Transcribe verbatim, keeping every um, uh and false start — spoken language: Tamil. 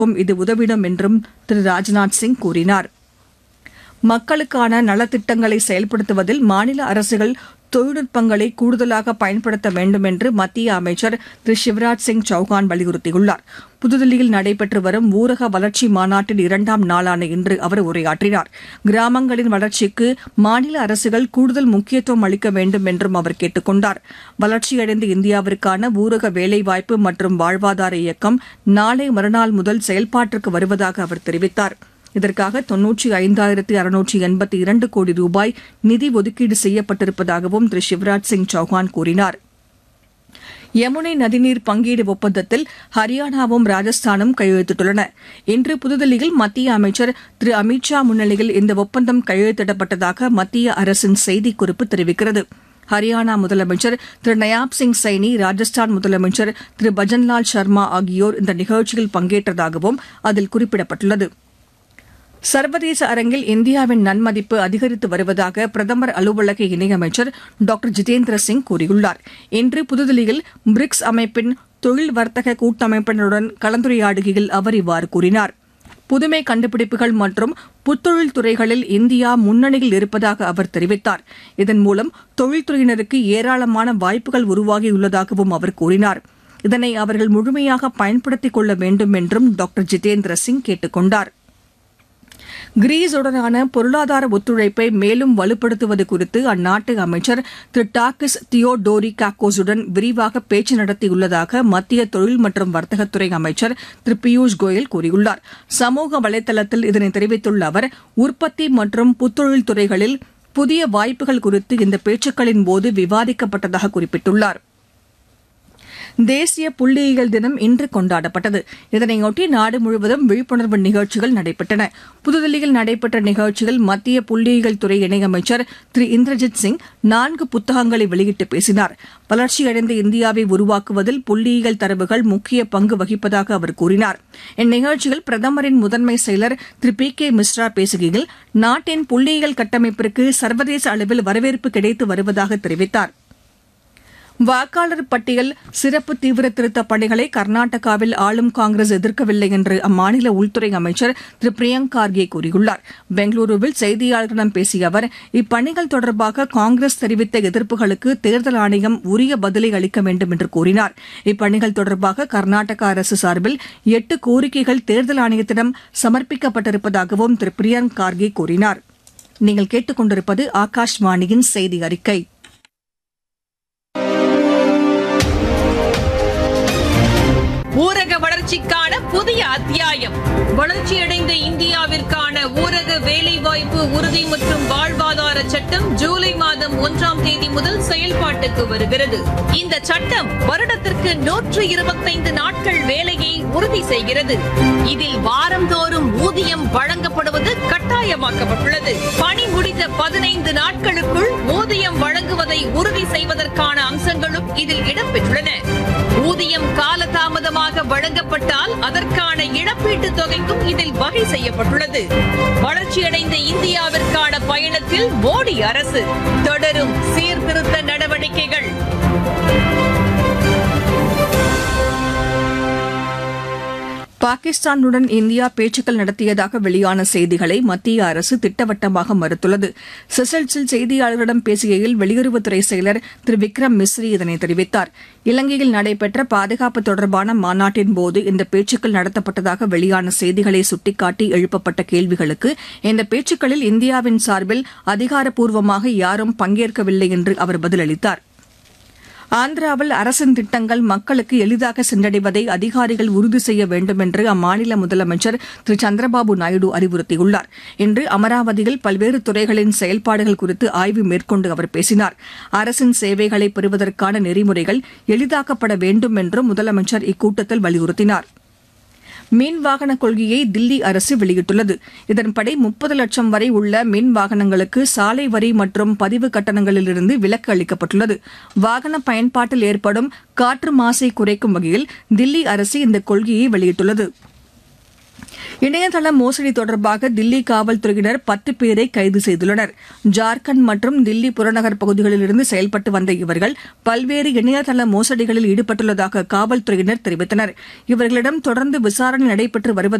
இது உதவிடும் என்றும் திரு ராஜ்நாத் சிங் கூறினார். மக்களுக்கான நலத்திட்டங்களை செயல்படுத்துவதில் மாநில அரசுகள் தொழில்நுட்பங்களை கூடுதலாக பயன்படுத்த வேண்டும் என்று மத்திய அமைச்சர் திரு சிவராஜ் சிங் சௌகான் வலியுறுத்தியுள்ளார். புதுதில்லியில் நடைபெற்று வரும் ஊரக வளர்ச்சி மாநாட்டின் இரண்டாம் நாளான இன்று அவர் உரையாற்றினார். கிராமங்களின் வளர்ச்சிக்கு மாநில அரசுகள் கூடுதல் முக்கியத்துவம் அளிக்க வேண்டும் என்றும் அவர் கேட்டுக் கொண்டார். வளர்ச்சியடைந்த இந்தியாவிற்கான ஊரக வேலைவாய்ப்பு மற்றும் வாழ்வாதார இயக்கம் நாளை மறுநாள் முதல் செயல்பாட்டிற்கு வருவதாக அவர் தெரிவித்தார். இதற்காக தொன்னூற்றி ஐந்தாயிரத்து அறுநூற்று எண்பத்தி இரண்டு கோடி ரூபாய் நிதி ஒதுக்கீடு செய்யப்பட்டிருப்பதாகவும் திரு சிவராஜ் சிங் சௌகான் கூறினார். யமுனை நதிநீர் பங்கீடு ஒப்பந்தத்தில் ஹரியானாவும் ராஜஸ்தானும் கையெழுத்திட்டுள்ளன. இன்று புதுதில்லியில் மத்திய அமைச்சர் திரு அமித் ஷா முன்னிலையில் இந்த ஒப்பந்தம் கையெழுத்திடப்பட்டதாக மத்திய அரசின் செய்திக்குறிப்பு தெரிவிக்கிறது. ஹரியானா முதலமைச்சர் திரு நயாப் சிங் சைனி, ராஜஸ்தான் முதலமைச்சர் திரு பஜன்லால் சர்மா ஆகியோர் இந்த நிகழ்ச்சியில் பங்கேற்றதாகவும் அதில் குறிப்பிடப்பட்டுள்ளது. சர்வதேச அரங்கில் இந்தியாவின் நன்மதிப்பு அதிகரித்து வருவதாக பிரதமர் அலுவலக இணையமைச்சர் டாக்டர் ஜிதேந்திர சிங் கூறியுள்ளார். இன்று புதுதில்லியில் பிரிக்ஸ் அமைப்பின் தொழில் வர்த்தக கூட்டமைப்பினருடன் கலந்துரையாடுகையில் அவர் இவ்வாறு கூறினார். புதுமை கண்டுபிடிப்புகள் மற்றும் புத்தொழில் துறைகளில் இந்தியா முன்னணியில் இருப்பதாக அவர் தெரிவித்தார். இதன் மூலம் தொழில்துறையினருக்கு ஏராளமான வாய்ப்புகள் உருவாகியுள்ளதாகவும் அவர் கூறினார். இதனை அவர்கள் முழுமையாக பயன்படுத்திக் கொள்ள வேண்டும் என்றும் டாக்டர் ஜிதேந்திர சிங் கேட்டுக் கொண்டார். கிரீஸுடனான பொருளாதார ஒத்துழைப்பை மேலும் வலுப்படுத்துவது குறித்து அந்நாட்டு அமைச்சர் திரு டாக்கிஸ் தியோடோரிகாக்கோஸுடன் விரிவாக பேச்சு நடத்தியுள்ளதாக மத்திய தொழில் மற்றும் வர்த்தகத்துறை அமைச்சர் திரு பியூஷ் கோயல் கூறியுள்ளார். சமூக வலைதளத்தில் இதனை தெரிவித்துள்ள அவர், உற்பத்தி மற்றும் புத்தொழில் துறைகளில் புதிய வாய்ப்புகள் குறித்து இந்த பேச்சுக்களின் போது விவாதிக்கப்பட்டதாக குறிப்பிட்டுள்ளார். தேசிய புள்ளியியல் தினம் இன்று கொண்டாடப்பட்டது. இதனையொட்டி நாடு முழுவதும் விழிப்புணர்வு நிகழ்ச்சிகள் நடைபெற்றன. புதுதில்லியில் நடைபெற்ற நிகழ்ச்சியில் மத்திய புள்ளியியல் துறை இணையமைச்சர் திரு இந்திரஜித் சிங் நான்கு புத்தகங்களை வெளியிட்டு பேசினார். வளர்ச்சியடைந்த இந்தியாவை உருவாக்குவதில் புள்ளியியல் தரவுகள் முக்கிய பங்கு வகிப்பதாக அவர் கூறினார். இந்நிகழ்ச்சியில் பிரதமரின் முதன்மை செயலர் திரு பி கே மிஸ்ரா பேசுகையில், நாட்டின் புள்ளியியல் கட்டமைப்பிற்கு சர்வதேச அளவில் வரவேற்பு கிடைத்து வருவதாக தெரிவித்தார். வாக்காளர் பட்டியல் சிறப்பு தீவிர திருத்தப் பணிகளை கர்நாடகாவில் ஆளும் காங்கிரஸ் எதிர்க்கவில்லை என்று அம்மாநில உள்துறை அமைச்சர் திரு பிரியங்க் கார்கே கூறியுள்ளார். பெங்களூருவில் செய்தியாளர்களிடம் பேசிய அவர், இப்பணிகள் தொடர்பாக காங்கிரஸ் தெரிவித்த எதிர்ப்புகளுக்கு தேர்தல் ஆணையம் உரிய பதிலை அளிக்க வேண்டும் என்று கூறினார். இப்பணிகள் தொடர்பாக கர்நாடக அரசு சார்பில் எட்டு கோரிக்கைகள் தேர்தல் ஆணையத்திடம் சமர்ப்பிக்கப்பட்டிருப்பதாகவும் திரு பிரியங்க் கார்கே கூறினார். நீங்கள் கேட்டுக் கொண்டிருப்பது ஆகாஷ்வாணியின் செய்தி அறிக்கை. ஊரக வளர்ச்சிக்கான புதிய அத்தியாயம். வளர்ச்சியடைந்த இந்தியாவிற்கான ஊரக வேலைவாய்ப்பு உறுதி மற்றும் வாழ்வாதார சட்டம் ஜூலை மாதம் ஒன்றாம் தேதி முதல் செயல்பாட்டுக்கு வருகிறது. இந்த சட்டம் வருடத்திற்கு நூற்று இருபத்தைந்து நாட்கள் வேலையை உறுதி செய்கிறது. இதில் வாரந்தோறும் ஊதியம் வழங்கப்படுவது கட்டாயமாக்கப்பட்டுள்ளது. பணி முடிந்த பதினைந்து நாட்களுக்குள் ஊதியம் வழங்குவதை உறுதி செய்வதற்கான அம்சங்களும் இதில் இடம்பெற்றுள்ளன. ஊதியம் காலதாமதமாக வழங்கப்பட்டால் அதற்கான இழப்பீட்டுத் தொகைக்கும் இதில் வகை செய்யப்பட்டுள்ளது. வளர்ச்சியடைந்த இந்தியாவிற்கான பயணத்தில் மோடி அரசு தொடரும் சீர்திருத்த நடவடிக்கைகள். பாகிஸ்தானுடன் இந்தியா பேச்சுக்கள் நடத்தியதாக வெளியான செய்திகளை மத்திய அரசு திட்டவட்டமாக மறுத்துள்ளது. செசல்ஸில் செய்தியாளர்களிடம் பேசுகையில் வெளியுறவுத்துறை செயலர் திரு விக்ரம் மிஸ்ரி இதனை தெரிவித்தார். இலங்கையில் நடைபெற்ற பாதுகாப்பு தொடர்பான மாநாட்டின் போது இந்த பேச்சுக்கள் நடத்தப்பட்டதாக வெளியான செய்திகளை சுட்டிக்காட்டி எழுப்பப்பட்ட கேள்விகளுக்கு இந்த பேச்சுக்களில் இந்தியாவின் சார்பில் அதிகாரப்பூர்வமாக யாரும் பங்கேற்கவில்லை என்று அவர் பதிலளித்தார். ஆந்திராவில் அரசின் திட்டங்கள் மக்களுக்கு எளிதாக சென்றடைவதை அதிகாரிகள் உறுதி செய்ய வேண்டும் என்று அம்மாநில முதலமைச்சர் திரு சந்திரபாபு நாயுடு அறிவுறுத்தியுள்ளார். இன்று அமராவதியில் பல்வேறு துறைகளின் செயல்பாடுகள் குறித்து ஆய்வு மேற்கொண்டு அவர் பேசினார். அரசின் சேவைகளை பெறுவதற்கான நெறிமுறைகள் எளிதாக்கப்பட வேண்டும் என்றும் முதலமைச்சர் இக்கூட்டத்தில் வலியுறுத்தினார். மின் வாகன கொள்கையை தில்லி அரசு வெளியிட்டுள்ளது. இதன்படி முப்பது லட்சம் வரை உள்ள மின் வாகனங்களுக்கு சாலை வரி மற்றும் பதிவு கட்டணங்களிலிருந்து விலக்கு அளிக்கப்பட்டுள்ளது. வாகன பயன்பாட்டில் ஏற்படும் காற்று மாசை குறைக்கும் வகையில் தில்லி அரசு இந்த கொள்கையை வெளியிட்டுள்ளது. இணையதள மோசடி தொடர்பாக தில்லி காவல்துறையினர் பத்து பேரை கைது செய்துள்ளனர். ஜார்க்கண்ட் மற்றும் தில்லி புறநகர் பகுதிகளிலிருந்து செயல்பட்டு வந்த இவர்கள் பல்வேறு இணையதள மோசடிகளில் ஈடுபட்டுள்ளதாக காவல்துறையினர் தெரிவித்தனர். இவர்களிடம் தொடர்ந்து விசாரணை நடைபெற்று வருவதாக